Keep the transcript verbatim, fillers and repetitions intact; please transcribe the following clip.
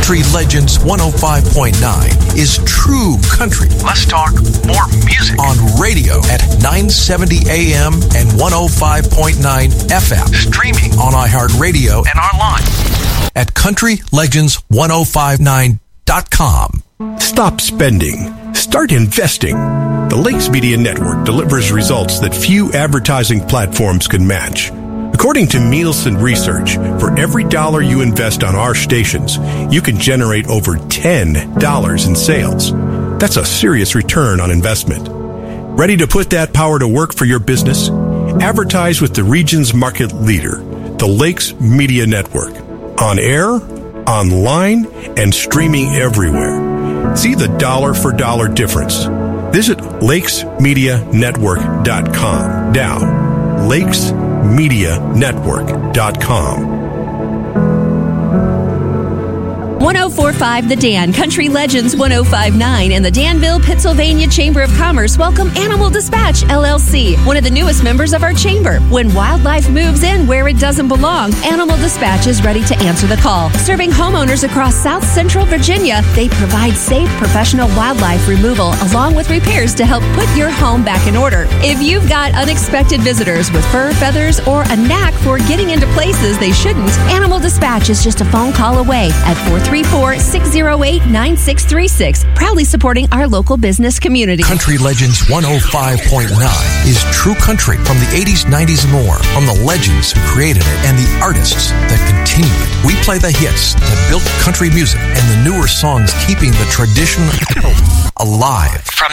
Country Legends one oh five point nine is true country. Let's talk more music on radio at nine seventy A M and one oh five point nine F M. Streaming on iHeartRadio and online at country legends ten fifty-nine dot com. Stop spending. Start investing. The Lakes Media Network delivers results that few advertising platforms can match. According to Nielsen Research, for every dollar you invest on our stations, you can generate over ten dollars in sales. That's a serious return on investment. Ready to put that power to work for your business? Advertise with the region's market leader, the Lakes Media Network. On air, online, and streaming everywhere. See the dollar for dollar difference. Visit lakes media network dot com now. lakes media network dot com. one oh four point five The Dan, Country Legends one oh five point nine, and the Danville, Pennsylvania Chamber of Commerce welcome Animal Dispatch, L L C, one of the newest members of our chamber. When wildlife moves in where it doesn't belong, Animal Dispatch is ready to answer the call. Serving homeowners across South Central Virginia, they provide safe, professional wildlife removal along with repairs to help put your home back in order. If you've got unexpected visitors with fur, feathers, or a knack for getting into places they shouldn't, Animal Dispatch is just a phone call away at four three four, six oh eight, nine six three six, proudly supporting our local business community. Country Legends one oh five point nine is true country from the eighties, nineties, and more, from the legends who created it and the artists that continue it. We play the hits that built country music and the newer songs keeping the tradition alive. From